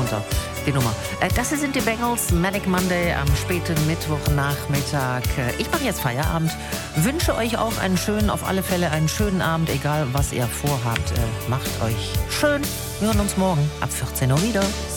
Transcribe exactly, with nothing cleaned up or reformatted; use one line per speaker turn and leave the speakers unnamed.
runter, die Nummer. Äh, das hier sind die Bengals, Manic Monday am späten Mittwochnachmittag. Äh, ich mache jetzt Feierabend, wünsche euch auch einen schönen, auf alle Fälle einen schönen Abend, egal was ihr vorhabt. Äh, macht euch schön. Wir hören uns morgen ab vierzehn Uhr wieder.